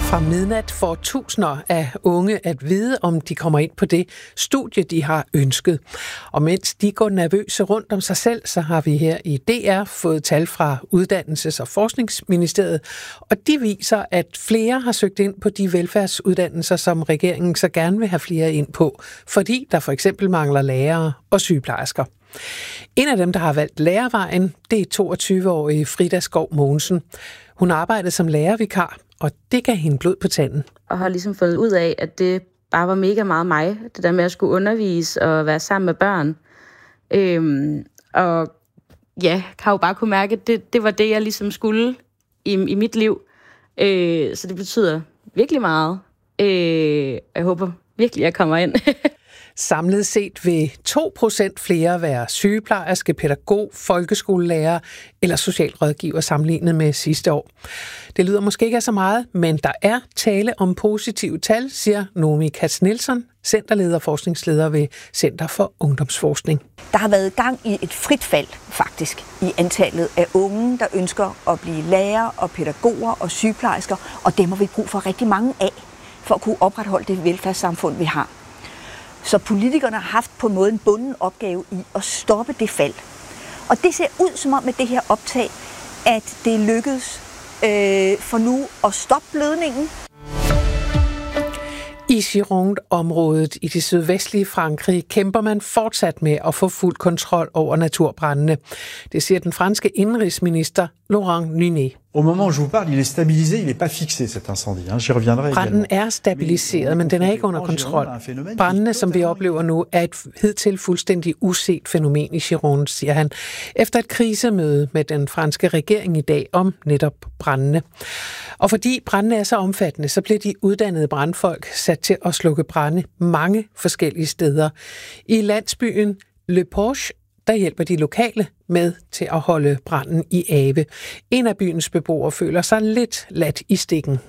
Fra midnat får tusinder af unge at vide, om de kommer ind på det studie, de har ønsket. Og mens de går nervøse rundt om sig selv, så har vi her i DR fået tal fra Uddannelses- og Forskningsministeriet, og de viser, at flere har søgt ind på de velfærdsuddannelser, som regeringen så gerne vil have flere ind på, fordi der for eksempel mangler lærere og sygeplejersker. En af dem, der har valgt lærervejen, det er 22-årige Frida Skov Mogensen. Hun arbejdede som lærervikar, og det gav hende blod på tanden. Og har ligesom fundet ud af, at det bare var mega meget mig. Det der med at skulle undervise og være sammen med børn. Og ja, kan jo bare kunne mærke, at det var det, jeg ligesom skulle i mit liv. Så det betyder virkelig meget. Jeg håber virkelig, jeg kommer ind. Samlet set vil 2% flere være sygeplejerske, pædagog, folkeskolelærer eller socialrådgiver sammenlignet med sidste år. Det lyder måske ikke af så meget, men der er tale om positive tal, siger Nomi Katz-Nielsen, centerleder og forskningsleder ved Center for Ungdomsforskning. Der har været gang i et frit fald faktisk i antallet af unge, der ønsker at blive lærere og pædagoger og sygeplejersker, og dem har vi brug for rigtig mange af, for at kunne opretholde det velfærdssamfund, vi har. Så politikerne har haft på en måde en bunden opgave i at stoppe det fald. Og det ser ud som om med det her optag, at det lykkedes for nu at stoppe blødningen. I Gironde-området i det sydvestlige Frankrig kæmper man fortsat med at få fuld kontrol over naturbrændene. Det siger den franske indenrigsminister Laurent Nunez. Au moment où je vous parle, il est stabilisé, il est pas fixé cet incendie. J'y reviendrai. Branden er stabiliseret, men den er ikke under kontrol. Brændene, som vi oplever nu, er et hidtil fuldstændig uset fænomen i Gironde, siger han, efter et krisemøde med den franske regering i dag om netop brændene. Og fordi brændene er så omfattende, så bliver de uddannede brandfolk sat til at slukke brande mange forskellige steder. I landsbyen Le Porche, der hjælper de lokale med til at holde branden i ave. En af byens beboere føler sig lidt ladt i stikken.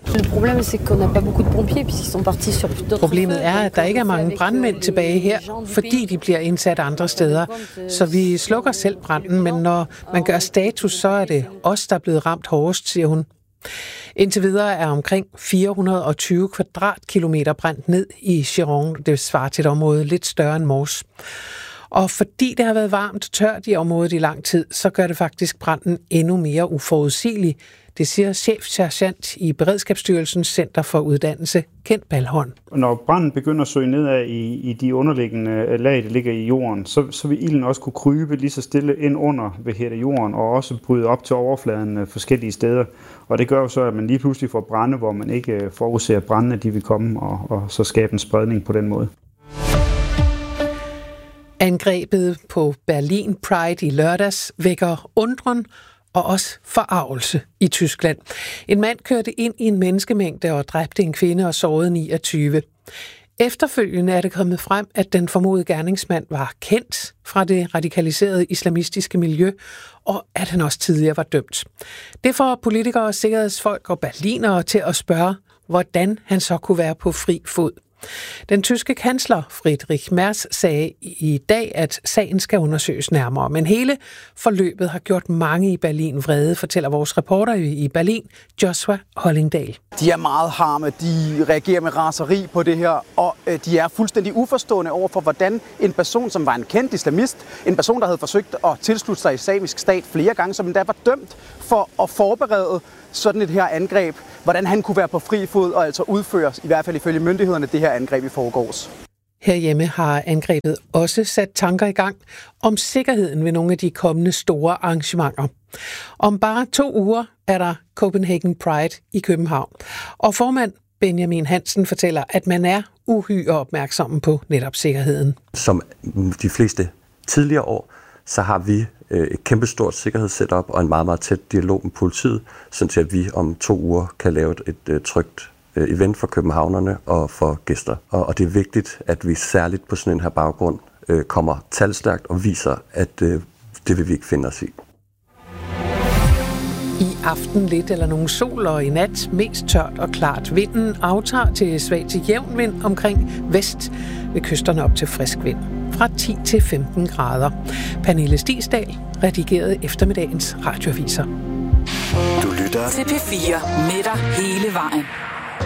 Problemet er, at der ikke er mange brandmænd tilbage her, fordi de bliver indsat andre steder. Så vi slukker selv branden, men når man gør status, så er det os, der er blevet ramt hårdest, siger hun. Indtil videre er omkring 420 kvadratkilometer brændt ned i Gironde. Det svarer til et område lidt større end Mors. Og fordi det har været varmt og tørt i området i lang tid, så gør det faktisk branden endnu mere uforudsigelig. Det siger chefsergeant i Beredskabsstyrelsens Center for Uddannelse, Kent Balholm. Når branden begynder at søge nedad i de underliggende lag, der ligger i jorden, så vil ilden også kunne krybe lige så stille ind under ved jorden og også bryde op til overfladen forskellige steder. Og det gør jo så, at man lige pludselig får brande, hvor man ikke forudser, at brændene de vil komme og så skabe en spredning på den måde. Angrebet på Berlin Pride i lørdags vækker undren og også forargelse i Tyskland. En mand kørte ind i en menneskemængde og dræbte en kvinde og sårede 29. Efterfølgende er det kommet frem, at den formodede gerningsmand var kendt fra det radikaliserede islamistiske miljø, og at han også tidligere var dømt. Det får politikere, sikkerhedsfolk og berlinere til at spørge, hvordan han så kunne være på fri fod. Den tyske kansler Friedrich Merz sagde i dag, at sagen skal undersøges nærmere, men hele forløbet har gjort mange i Berlin vrede, fortæller vores reporter i Berlin, Joshua Hollingdal. De er meget harme, de reagerer med raseri på det her, og de er fuldstændig uforstående over for, hvordan en person, som var en kendt islamist, en person, der havde forsøgt at tilslutte sig Islamisk Stat flere gange, som endda var dømt for at forberede sådan et her angreb, hvordan han kunne være på fri fod og altså udføre, i hvert fald ifølge myndighederne, det her angreb i forgårs. Herhjemme har angrebet også sat tanker i gang om sikkerheden ved nogle af de kommende store arrangementer. Om bare 2 uger er der Copenhagen Pride i København. Og formand Benjamin Hansen fortæller, at man er uhyre opmærksom på netop sikkerheden. Som de fleste tidligere år, så har vi et kæmpestort sikkerhedssetup og en meget, meget tæt dialog med politiet, sådan at vi om 2 uger kan lave et trygt event for københavnerne og for gæster. Og det er vigtigt, at vi særligt på sådan en her baggrund kommer talstærkt og viser, at det vil vi ikke finde os i. I aften lidt eller nogen sol, og i nat mest tørt og klart. Vinden aftager til svag til jævn vind omkring vest ved kysterne op til frisk vind. Fra 10 til 15 grader. Pernille Stigsdal redigerede eftermiddagens radioaviser. Du lytter til P4 med dig hele vejen.